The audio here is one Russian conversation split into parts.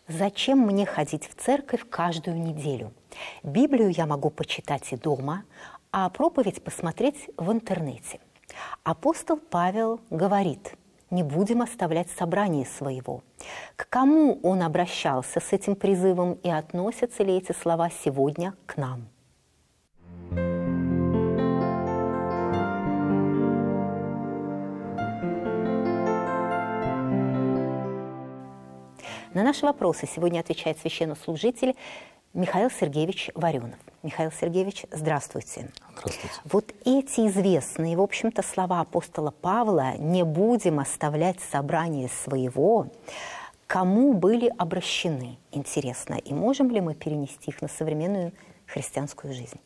Зачем мне ходить в церковь каждую неделю? Библию я могу почитать и дома, а проповедь посмотреть в интернете. Апостол Павел говорит: не будем оставлять собрание своего. К кому он обращался с этим призывом и относятся ли эти слова сегодня к нам? На наши вопросы сегодня отвечает священнослужитель Михаил Сергеевич Варионов. Михаил Сергеевич, здравствуйте. Здравствуйте. Вот эти известные, в общем-то, слова апостола Павла «не будем оставлять собрание своего», кому были обращены, интересно, и можем ли мы перенести их на современную христианскую жизнь?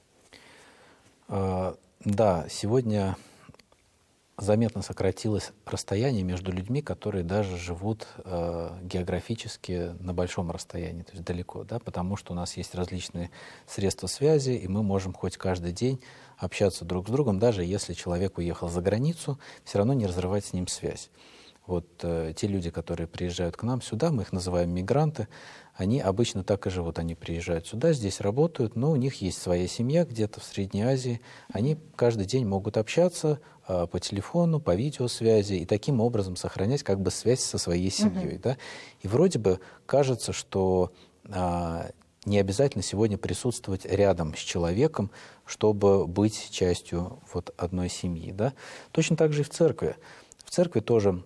Да, сегодня заметно сократилось расстояние между людьми, которые даже живут географически на большом расстоянии, то есть далеко, да, потому что у нас есть различные средства связи, и мы можем хоть каждый день общаться друг с другом, даже если человек уехал за границу, все равно не разрывать с ним связь. Вот те люди, которые приезжают к нам сюда, мы их называем мигранты, они обычно так и живут. Они приезжают сюда, здесь работают, но у них есть своя семья где-то в Средней Азии. Они каждый день могут общаться по телефону, по видеосвязи и таким образом сохранять как бы связь со своей семьей. Да? И вроде бы кажется, что не обязательно сегодня присутствовать рядом с человеком, чтобы быть частью вот одной семьи. Да? Точно так же и в церкви. В церкви тоже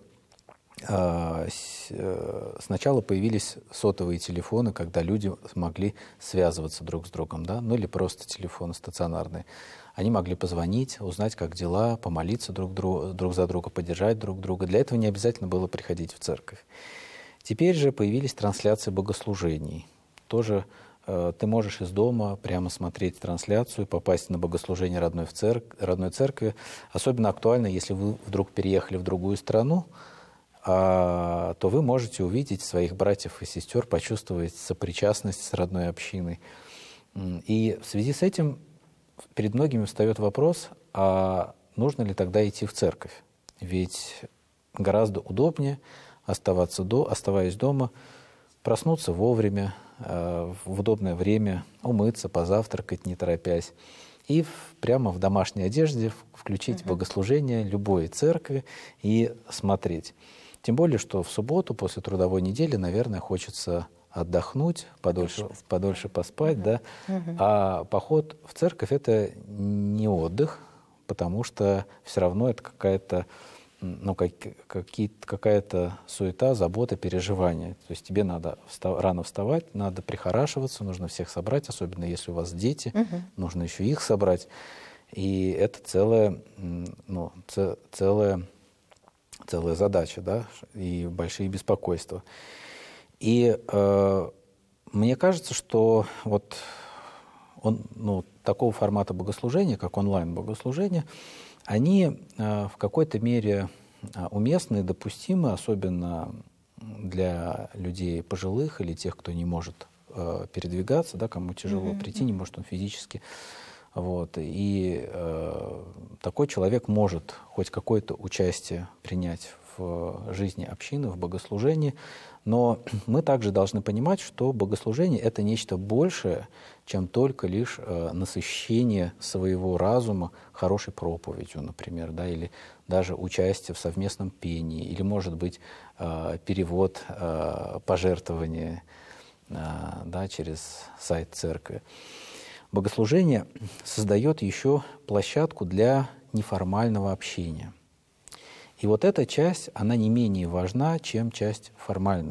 сначала появились сотовые телефоны, когда люди могли связываться друг с другом, да? Ну или просто телефоны стационарные. Они могли позвонить, узнать, как дела, помолиться друг за друга, поддержать друг друга. Для этого не обязательно было приходить в церковь. Теперь же появились трансляции богослужений. Тоже ты можешь из дома прямо смотреть трансляцию, попасть на богослужение родной церкви. Особенно актуально, если вы вдруг переехали в другую страну, то вы можете увидеть своих братьев и сестер, почувствовать сопричастность с родной общиной. И в связи с этим перед многими встает вопрос, а нужно ли тогда идти в церковь? Ведь гораздо удобнее, оставаясь дома, проснуться вовремя, в удобное время, умыться, позавтракать, не торопясь, и прямо в домашней одежде включить богослужение любой церкви и смотреть. Тем более, что в субботу после трудовой недели, наверное, хочется отдохнуть, подольше поспать, да? А поход в церковь — это не отдых, потому что все равно это какая-то суета, забота, переживания. То есть тебе надо рано вставать, надо прихорашиваться, нужно всех собрать, особенно если у вас дети, нужно еще их собрать. И это целая задача, да, и большие беспокойства. И мне кажется, что вот такого формата богослужения, как онлайн-богослужения, они в какой-то мере уместны и допустимы, особенно для людей пожилых или тех, кто не может передвигаться, да, кому тяжело прийти, не может он физически. Вот. И такой человек может хоть какое-то участие принять в жизни общины, в богослужении, но мы также должны понимать, что богослужение — это нечто большее, чем только лишь насыщение своего разума хорошей проповедью, например, да, или даже участие в совместном пении, или, может быть, перевод пожертвования да, через сайт церкви. Богослужение создает еще площадку для неформального общения. И вот эта часть, она не менее важна, чем часть формальная.